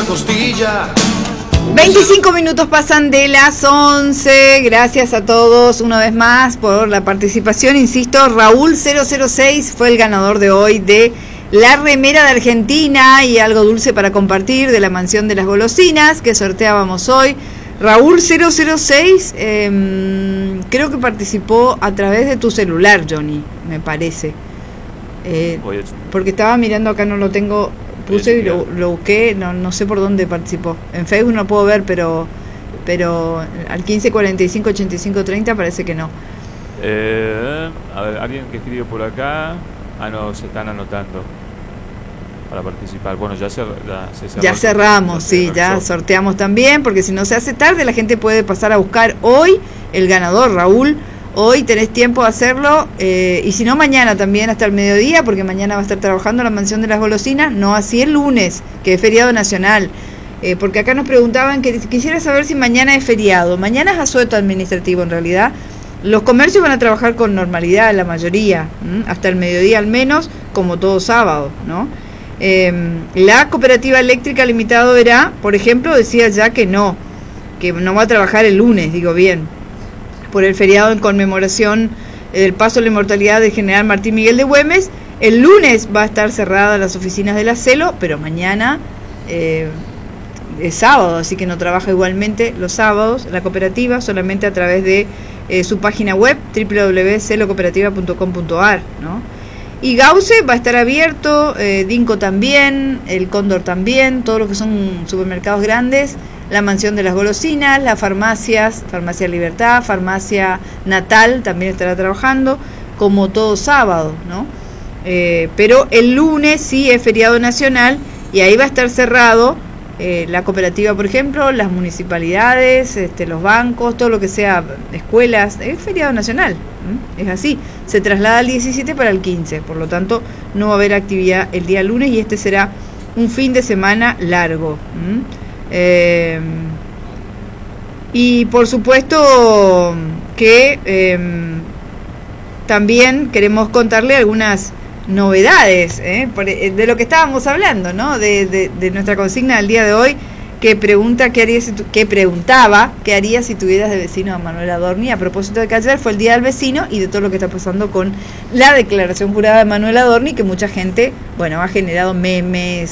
costilla. 25 minutos pasan de las 11. Gracias a todos una vez más por la participación. Insisto, Raúl 006 fue el ganador de hoy de la remera de Argentina y algo dulce para compartir de la Mansión de las Golosinas que sorteábamos hoy. Raúl 006 creo que participó a través de tu celular, Johnny, me parece. Porque estaba mirando acá, no lo tengo, puse y lo busqué, no sé por dónde participó. En Facebook no puedo ver, pero al 15458530 parece que no. A ver, alguien que escribió por acá. No, se están anotando para participar. Bueno, ya cerró. Ya cerramos, sí, ya sorteamos también, porque si no se hace tarde, la gente puede pasar a buscar hoy el ganador, Raúl. Hoy tenés tiempo de hacerlo, y si no, mañana también hasta el mediodía, porque mañana va a estar trabajando la Mansión de las Golosinas, no así el lunes, que es feriado nacional. Porque acá nos preguntaban, que quisiera saber si mañana es feriado. Mañana es asueto administrativo, en realidad. Los comercios van a trabajar con normalidad, la mayoría, hasta el mediodía al menos, como todo sábado, ¿no? La Cooperativa Eléctrica Limitado Verá, por ejemplo, decía ya que no va a trabajar el lunes, digo bien, por el feriado en conmemoración del paso a la inmortalidad del general Martín Miguel de Güemes. El lunes va a estar cerradas las oficinas de la CELO, pero mañana es sábado, así que no trabaja igualmente los sábados la cooperativa, solamente a través de su página web www.celocooperativa.com.ar, ¿no? Y Gauce va a estar abierto, Dinco también, el Cóndor también, todos los que son supermercados grandes, la Mansión de las Golosinas, las farmacias, Farmacia Libertad, Farmacia Natal también estará trabajando, como todo sábado, ¿no? Pero el lunes sí es feriado nacional y ahí va a estar cerrado la cooperativa, por ejemplo, las municipalidades, los bancos, todo lo que sea escuelas, es feriado nacional, es así, se traslada al 17 para el 15, por lo tanto no va a haber actividad el día lunes y este será un fin de semana largo. Y por supuesto que también queremos contarle algunas novedades de lo que estábamos hablando, ¿no? De nuestra consigna del día de hoy, que preguntaba qué harías si tuvieras de vecino a Manuel Adorni, a propósito de que ayer fue el Día del Vecino y de todo lo que está pasando con la declaración jurada de Manuel Adorni, que mucha gente, bueno, ha generado memes,